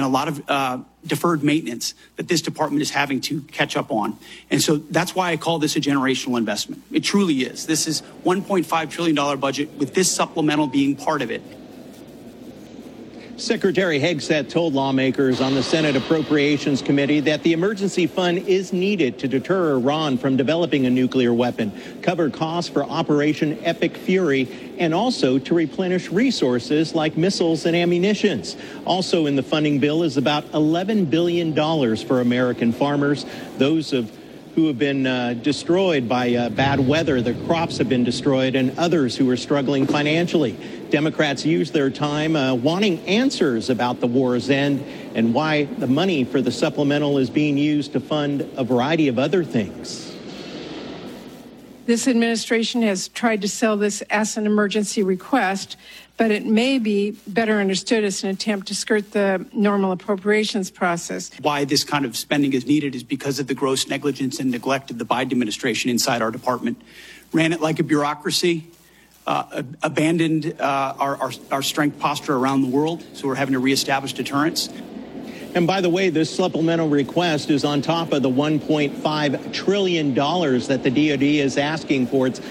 a lot of deferred maintenance that this department is having to catch up on. And so that's why I call this a generational investment. It truly is. This is $1.5 trillion budget with this supplemental being part of it. Secretary Hegseth told lawmakers on the Senate Appropriations Committee that the emergency fund is needed to deter Iran from developing a nuclear weapon, cover costs for Operation Epic Fury, and also to replenish resources like missiles and ammunitions. Also in the funding bill is about $11 billion for American farmers, those who have been destroyed by bad weather. Their crops have been destroyed, and others who are struggling financially. Democrats use their time wanting answers about the war's end and why the money for the supplemental is being used to fund a variety of other things. This administration has tried to sell this as an emergency request, but it may be better understood as an attempt to skirt the normal appropriations process. Why this kind of spending is needed is because of the gross negligence and neglect of the Biden administration inside our department. Ran it like a bureaucracy, abandoned our strength posture around the world, so we're having to reestablish deterrence. And by the way, this supplemental request is on top of the $1.5 trillion that the DoD is asking for its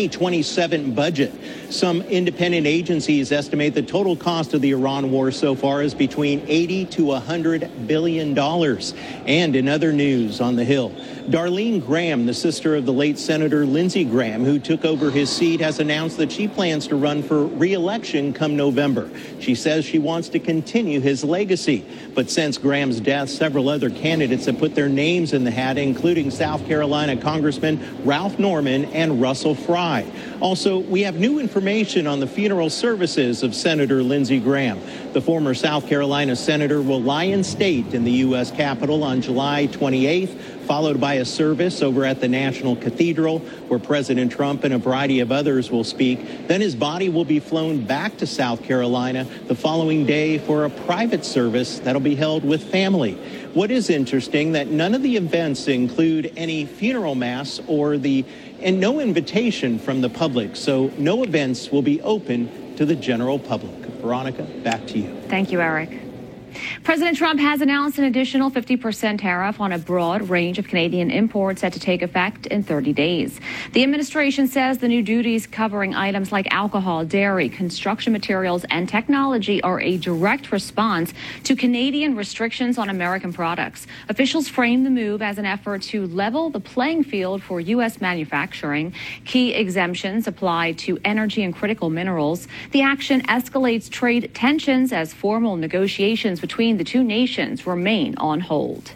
2027 budget. Some independent agencies estimate the total cost of the Iran war so far is between $80 to $100 billion. And in other news on the Hill, Darlene Graham, the sister of the late Senator Lindsey Graham, who took over his seat, has announced that she plans to run for re-election come November. She says she wants to continue his legacy. But since Graham's death, several other candidates have put their names in the hat, including South Carolina Congressman Ralph Norman and Russell Fry. Also, we have new information on the funeral services of Senator Lindsey Graham. The former South Carolina senator will lie in state in the U.S. Capitol on July 28th, followed by a service over at the National Cathedral, where President Trump and a variety of others will speak. Then his body will be flown back to South Carolina the following day for a private service that'll be held with family. What is interesting, that none of the events include any funeral mass and no invitation from the public. So no events will be open to the general public. Veronica, back to you. Thank you, Eric. President Trump has announced an additional 50% tariff on a broad range of Canadian imports set to take effect in 30 days. The administration says the new duties covering items like alcohol, dairy, construction materials, and technology are a direct response to Canadian restrictions on American products. Officials frame the move as an effort to level the playing field for U.S. manufacturing. Key exemptions apply to energy and critical minerals. The action escalates trade tensions as formal negotiations between the two nations remain on hold.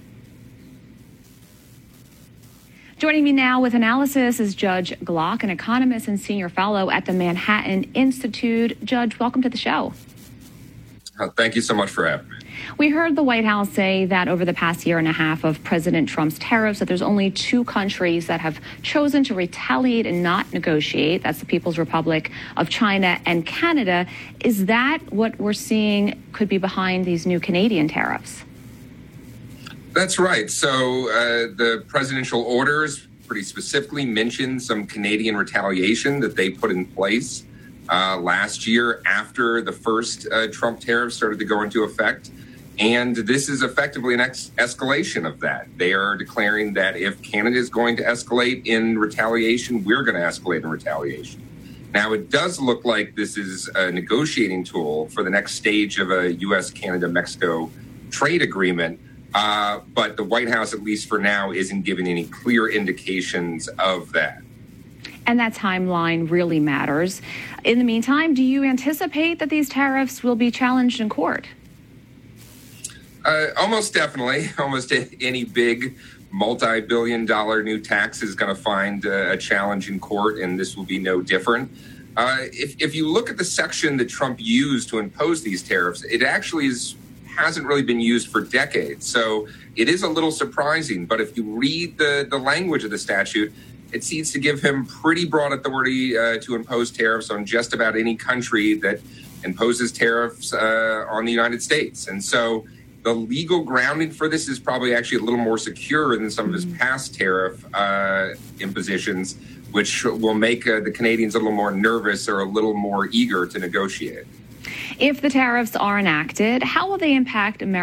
Joining me now with analysis is Judge Glock, an economist and senior fellow at the Manhattan Institute. Judge, welcome to the show. Thank you so much for having me. We heard the White House say that over the past year and a half of President Trump's tariffs, that there's only two countries that have chosen to retaliate and not negotiate. That's the People's Republic of China and Canada. Is that what we're seeing could be behind these new Canadian tariffs? That's right. So the presidential orders pretty specifically mention some Canadian retaliation that they put in place last year after the first Trump tariffs started to go into effect. And this is effectively an escalation of that. They are declaring that if Canada is going to escalate in retaliation, we're going to escalate in retaliation. Now, it does look like this is a negotiating tool for the next stage of a U.S., Canada, Mexico trade agreement. But the White House, at least for now, isn't giving any clear indications of that. And that timeline really matters. In the meantime, do you anticipate that these tariffs will be challenged in court? Almost definitely. Almost any big multi-billion-dollar new tax is going to find a challenge in court, and this will be no different. If you look at the section that Trump used to impose these tariffs, it actually hasn't really been used for decades. So it is a little surprising. But if you read the language of the statute, it seems to give him pretty broad authority to impose tariffs on just about any country that imposes tariffs on the United States. And so the legal grounding for this is probably actually a little more secure than some of his past tariff impositions, which will make the Canadians a little more nervous or a little more eager to negotiate. If the tariffs are enacted, how will they impact America?